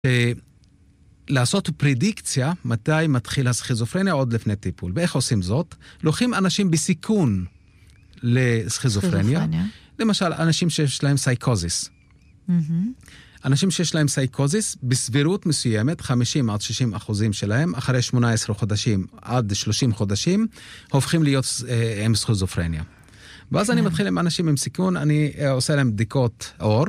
לעשות פרדיקציה מתי מתחיל הסכיזופרניה עוד לפני טיפול. ואיך עושים זאת? לוקחים אנשים בסיכון לסכיזופרניה. למשל, אנשים שיש להם סייקוזיס. אנשים שיש להם סייקוזיס, בסבירות מסוימת, 50-60% שלהם, אחרי 18 חודשים עד 30 חודשים, הופכים להיות עם סכיזופרניה. ואז אני מתחיל עם אנשים עם סיכון, אני עושה להם בדיקות אור,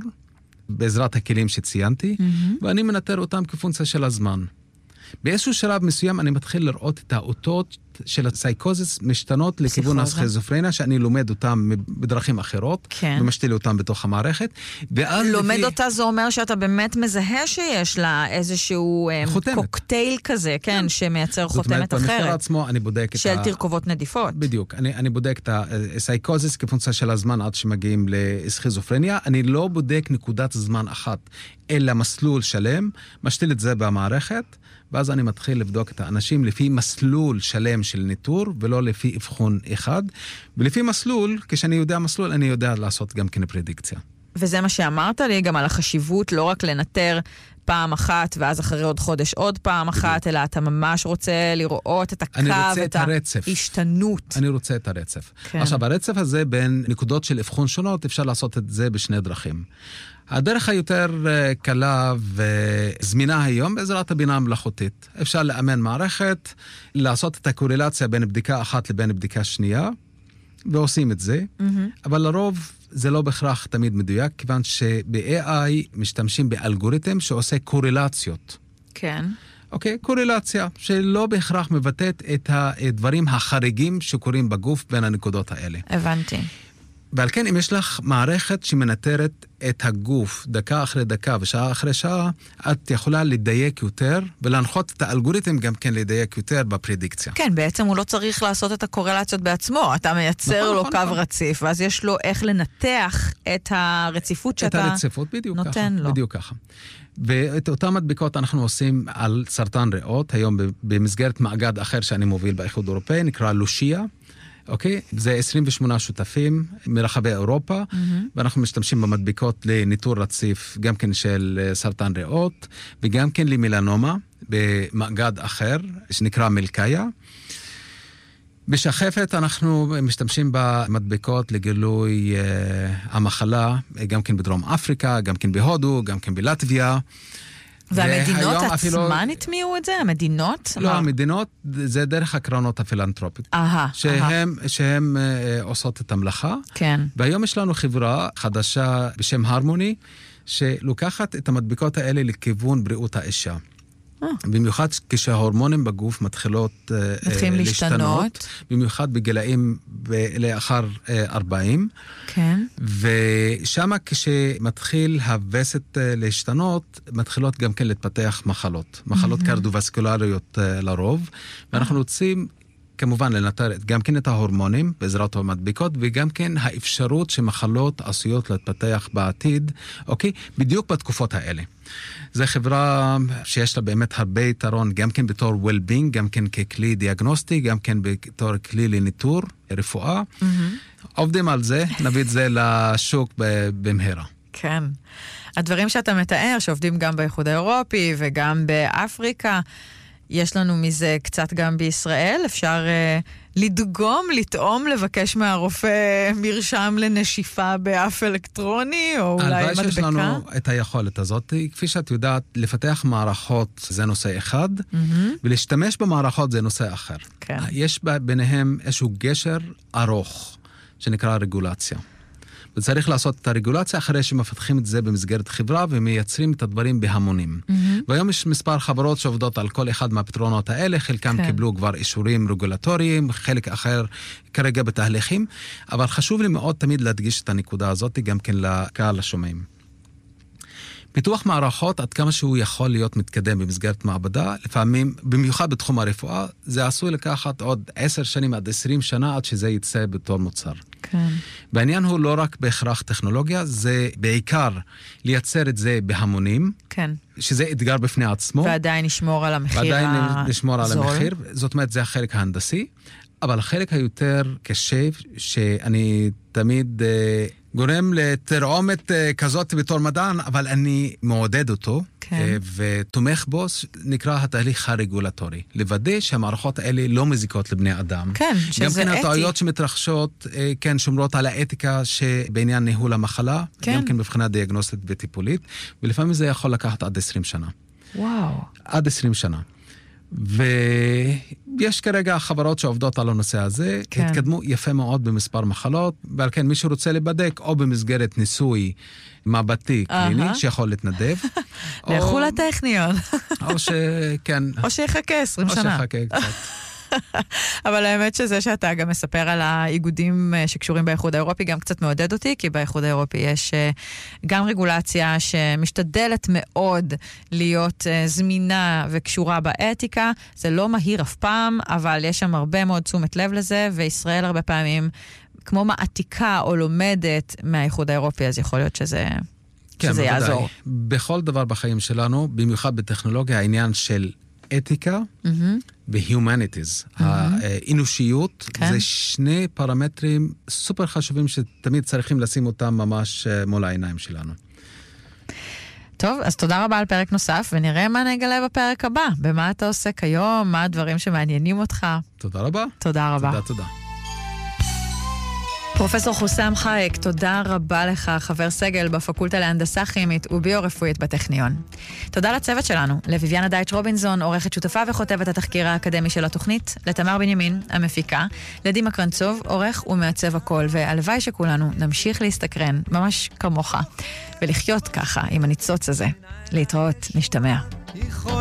בעזרת הכלים שציינתי, ואני מנטר אותם כפונקציה של הזמן. באיזשהו שלב מסוים אני מתחיל לראות את האותות של הסייקוזיס משתנות לכיוון הסכיזופרניה, שאני לומד אותם בדרכים אחרות, ומשתיל אותם בתוך המערכת. לומד אותה זה אומר שאתה באמת מזהה שיש לה איזשהו קוקטייל כזה, כן, שמייצר חותמת אחרת. במחקר עצמו אני בודק של תרכובות נדיפות. בדיוק, אני בודק את הסייקוזיס כפונקציה של הזמן עד שמגיעים לסכיזופרניה. אני לא בודק נקודת זמן אחת, אלא מסלול שלם, משתיל את זה במערכת, ואז אני מתחיל לבדוק את האנשים לפי מסלול שלם של ניטור, ולא לפי אבחון אחד. ולפי מסלול, כשאני יודע מסלול, אני יודע לעשות גם כן פרדיקציה. וזה מה שאמרת לי, גם על החשיבות, לא רק לנטר פעם אחת, ואז אחרי עוד חודש עוד פעם אחת, אלא אתה ממש רוצה לראות את הקו, את ההשתנות. אני רוצה את הרצף. עכשיו, הרצף הזה בין נקודות של אבחון שונות, אפשר לעשות את זה בשני דרכים. הדרך היותר קלה וזמינה היום בעזרת הבינה המלאכותית. אפשר לאמן מערכת, לעשות את הקורלציה בין בדיקה אחת לבין בדיקה שנייה, ועושים את זה. אבל לרוב זה לא בהכרח תמיד מדויק, כיוון שב-AI משתמשים באלגוריתם שעושה קורלציות. כן. אוקיי, קורלציה, שלא בהכרח מבטאת את הדברים החריגים שקורים בגוף בין הנקודות האלה. הבנתי. ועל כן, אם יש לך מערכת שמנטרת את הגוף דקה אחרי דקה ושעה אחרי שעה, את יכולה לדייק יותר, ולהנחות את האלגוריתם גם כן לדייק יותר בפרדיקציה. כן, בעצם הוא לא צריך לעשות את הקורלציות בעצמו, אתה מייצר לו קו רציף, ואז יש לו איך לנתח את הרציפות שאתה את הרציפות, בדיוק נותן ככה, לו. בדיוק ככה. ואת אותם מדבקות אנחנו עושים על סרטן ריאות, היום במסגרת מאגד אחר שאני מוביל באיחוד האירופאי, נקרא לושיה, אוקיי? זה 28 שותפים מרחבי אירופה, ואנחנו משתמשים במדבקות לניטור רציף, גם כן של סרטן ריאות, וגם כן למלנומה, במאגד אחר, שנקרא מלקאיה. בשחפת אנחנו משתמשים במדבקות לגילוי המחלה, גם כן בדרום אפריקה, גם כן בהודו, גם כן בלטביה. והמדינות עצמן התמיעו את זה? המדינות? לא, המדינות זה דרך הקרנות הפילנטרופית. שהן עושות את המלאכה. כן. והיום יש לנו חברה חדשה בשם הרמוני, שלוקחת את המדבקות האלה לכיוון בריאות האישה. במיוחד כשההורמונים בגוף מתחילים להשתנות, במיוחד בגילאים לאחר 40. כן. ושם כשמתחיל הווסת להשתנות, מתחילות גם כן להתפתח מחלות קרדיו-וסקולריות לרוב, ואנחנו רוצים כמובן לנטר גם כן את ההורמונים בעזרת המדבקות, וגם כן האפשרות שמחלות עשויות להתפתח בעתיד, אוקיי? בדיוק בתקופות האלה. זו חברה שיש לה באמת הרבה יתרון, גם כן בתור well-being, גם כן ככלי דיאגנוסטי, גם כן בתור כלי לניטור, רפואה. עובדים על זה, נביא את זה לשוק במהרה. כן. הדברים שאתה מתאר, שעובדים גם באיחוד האירופי וגם באפריקה, יש לנו מזה קצת גם בישראל, אפשר לדגום, לטעום, לבקש מהרופא מרשם לנשיפה באף אלקטרוני, או אולי מדבקה. הלוואי שיש לנו את היכולת הזאת, כפי שאת יודעת, לפתח מערכות זה נושא אחד, ולהשתמש במערכות זה נושא אחר. כן. יש ביניהם איזשהו גשר ארוך, שנקרא רגולציה. וצריך לעשות את הרגולציה אחרי שמפתחים את זה במסגרת חברה ומייצרים את הדברים בהמונים. והיום יש מספר חברות שעובדות על כל אחד מהפתרונות האלה, חלקם קיבלו כבר אישורים רגולטוריים, חלק אחר כרגע בתהליכים, אבל חשוב לי מאוד תמיד להדגיש את הנקודה הזאת גם כן לקהל השומעים. פיתוח מערכות, עד כמה שהוא יכול להיות מתקדם במסגרת מעבדה, לפעמים, במיוחד בתחום הרפואה, זה עשוי לקחת עוד 10 שנים עד 20 שנה עד שזה יצא בתור מוצר. כן. בעניין הוא לא רק בהכרח טכנולוגיה, זה בעיקר לייצר את זה בהמונים, כן. שזה אתגר בפני עצמו. ועדיין נשמור על המחיר הזול. ועדיין נשמור על המחיר, זאת אומרת, זה החלק ההנדסי. אבל החלק היותר קשה, שאני תמיד גורם לתרעומת כזאת בתור מדען, אבל אני מעודד אותו, כן. ותומך בו, נקרא התהליך הרגולטורי. לוודא שהמערכות האלה לא מזיקות לבני אדם. כן, שזה אתי. גם כן הטעויות שמתרחשות, כן, שומרות על האתיקה שבעניין ניהול המחלה, כן. גם כן מבחינה דיאגנוסטית וטיפולית, ולפעמים זה יכול לקחת עד 20 שנה. וואו. עד 20 שנה. ויש כרגע חברות שעובדות על הנושא הזה, כן. התקדמו יפה מאוד במספר מחלות, ועל כן מי שרוצה לבדק, או במסגרת ניסוי מעבדתי קליני, שיכול להתנדב. לכו לטכניון. או שכן. או שיחכה 20 שנה. או שיחכה קצת. אבל האמת שזה שאתה גם מספר על האיגודים שקשורים באיחוד האירופי, גם קצת מעודד אותי, כי באיחוד האירופי יש גם רגולציה שמשתדלת מאוד להיות זמינה וקשורה באתיקה. זה לא מהיר אף פעם, אבל יש שם הרבה מאוד תשומת לב לזה, וישראל הרבה פעמים כמו מעתיקה או לומדת מהאיחוד האירופי, אז יכול להיות שזה יעזור. בכל דבר בחיים שלנו, במיוחד בטכנולוגיה, העניין של אתיקה ו-humanities, האנושיות, זה שני פרמטרים סופר חשובים שתמיד צריכים לשים אותם ממש מול העיניים שלנו. טוב, אז תודה רבה על פרק נוסף, ונראה מה נגלה בפרק הבא. במה אתה עוסק היום, מה הדברים שמעניינים אותך. תודה רבה. תודה רבה. תודה. פרופסור חוסם חייק, תודה רבה לך, חבר סגל בפקולטה להנדסה כימית וביו-רפואית בטכניון. תודה לצוות שלנו, לויביאנה דייטש רובינזון, עורכת שותפה וכותבת התחקיר האקדמי של התוכנית, לתמר בנימין, המפיקה, לדימה קרנצוב, עורך ומעצב הכל, והלוואי שכולנו נמשיך להסתקרן, ממש כמוך, ולחיות ככה עם הניצוץ הזה. להתראות, נשתמע.